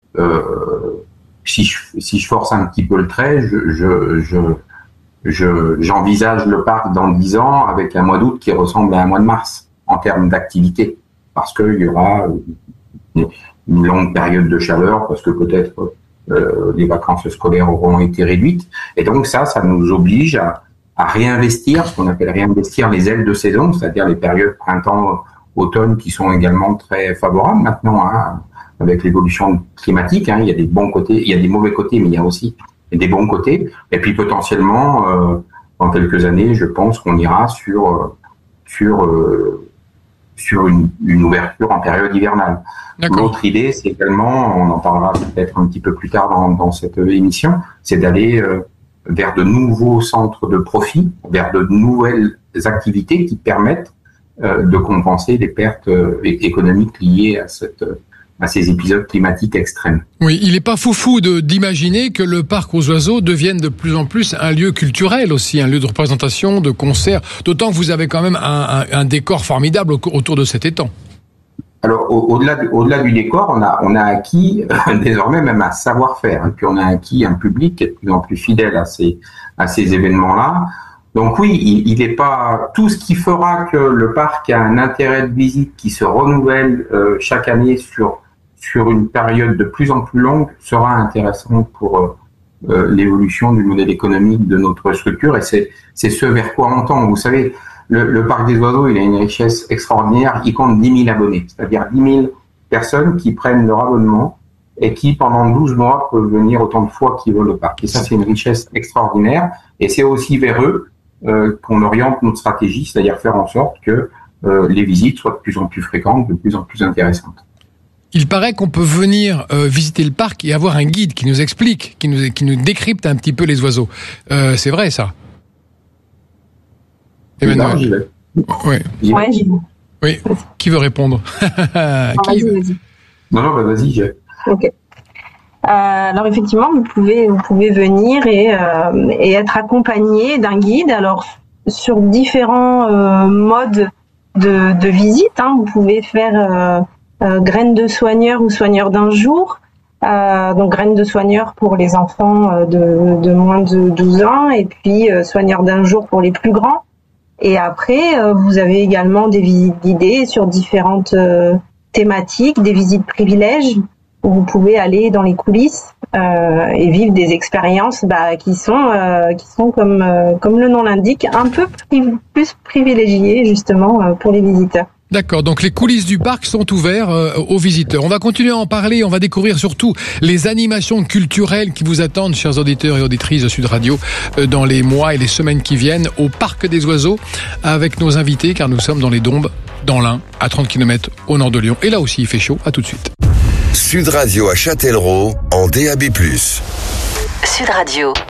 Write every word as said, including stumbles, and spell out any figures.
euh, si je, si je force un petit peu le trait, je, je, je, je, j'envisage le parc dans dix ans avec un mois d'août qui ressemble à un mois de mars en termes d'activité, parce qu'il y aura une, une longue période de chaleur, parce que peut-être euh, les vacances scolaires auront été réduites, et donc ça, ça nous oblige à, à réinvestir, ce qu'on appelle réinvestir les ailes de saison, c'est-à-dire les périodes printemps-automne qui sont également très favorables maintenant, hein, avec l'évolution climatique. Hein, il y a des bons côtés, il y a des mauvais côtés, mais il y a aussi des bons côtés. Et puis potentiellement, euh, dans quelques années, je pense qu'on ira sur sur euh, sur une, une ouverture en période hivernale. D'accord. L'autre idée, c'est également, on en parlera peut-être un petit peu plus tard dans, dans cette émission, c'est d'aller euh, vers de nouveaux centres de profit, vers de nouvelles activités qui permettent euh, de compenser les pertes euh, économiques liées à cette à ces épisodes climatiques extrêmes. Oui, il n'est pas foufou de, d'imaginer que le parc aux oiseaux devienne de plus en plus un lieu culturel aussi, un lieu de représentation, de concert, d'autant que vous avez quand même un, un, un décor formidable autour de cet étang. Alors, au, au-delà, du, au-delà du décor, on a, on a acquis euh, désormais même un savoir-faire, et puis on a acquis un public qui est de plus en plus fidèle à ces, à ces événements-là. Donc oui, il n'est pas tout ce qui fera que le parc a un intérêt de visite qui se renouvelle euh, chaque année sur sur une période de plus en plus longue sera intéressant pour euh, l'évolution du modèle économique de notre structure, et c'est c'est ce vers quoi on tend. Vous savez, le, le parc des oiseaux, il a une richesse extraordinaire. Il compte dix mille abonnés, c'est-à-dire dix mille personnes qui prennent leur abonnement et qui pendant douze mois peuvent venir autant de fois qu'ils veulent au parc. Et ça, c'est une richesse extraordinaire, et c'est aussi vers eux euh, qu'on oriente notre stratégie, c'est-à-dire faire en sorte que euh, les visites soient de plus en plus fréquentes, de plus en plus intéressantes. Il paraît qu'on peut venir euh, visiter le parc et avoir un guide qui nous explique, qui nous, qui nous décrypte un petit peu les oiseaux. Euh, c'est vrai, ça? Emmanuel. J'y vais. Oui. J'y vais. Ouais, j'y vais. Oui. Qui veut répondre? Qui... Vas-y, vas-y. Non, non, bah, vas-y, j'ai. Ok. Euh, alors effectivement, vous pouvez, vous pouvez venir et, euh, et être accompagné d'un guide. Alors sur différents euh, modes de, de visite, hein, vous pouvez faire euh, Euh, graines de soigneur ou soigneur d'un jour, euh, donc graines de soigneur pour les enfants euh, de, de moins de douze ans, et puis euh, soigneur d'un jour pour les plus grands. Et après, euh, vous avez également des visites guidées sur différentes euh, thématiques, des visites privilèges, où vous pouvez aller dans les coulisses euh, et vivre des expériences bah, qui sont, euh, qui sont comme, euh, comme le nom l'indique, un peu pri- plus privilégiées justement euh, pour les visiteurs. D'accord, donc les coulisses du parc sont ouvertes euh, aux visiteurs. On va continuer à en parler, on va découvrir surtout les animations culturelles qui vous attendent, chers auditeurs et auditrices de Sud Radio, euh, dans les mois et les semaines qui viennent au Parc des Oiseaux, avec nos invités, car nous sommes dans les Dombes, dans l'Ain, à trente kilomètres au nord de Lyon. Et là aussi, il fait chaud. À tout de suite. Sud Radio à Châtellerault, en D A B plus. Sud Radio.